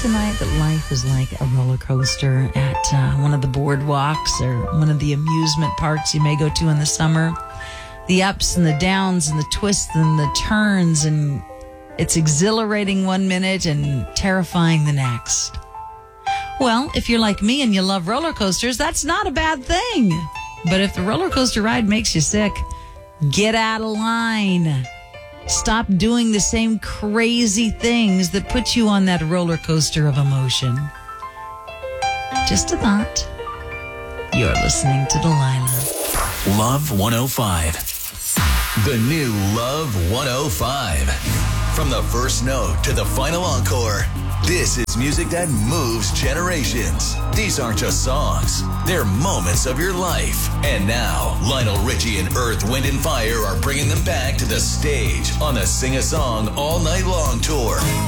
tonight that life is like a roller coaster at one of the boardwalks or one of the amusement parks you may go to in the summer? The ups and the downs and the twists and the turns, and it's exhilarating one minute and terrifying the next. Well, if you're like me and you love roller coasters, that's not a bad thing. But if the roller coaster ride makes you sick, get out of line. Stop doing the same crazy things that put you on that roller coaster of emotion. Just a thought. You're listening to Delilah. Love 105. The new Love 105. From the first note to the final encore, this is music that moves generations. These aren't just songs. They're moments of your life. And now, Lionel Richie and Earth, Wind & Fire are bringing them back to the stage on the Sing a Song All Night Long tour.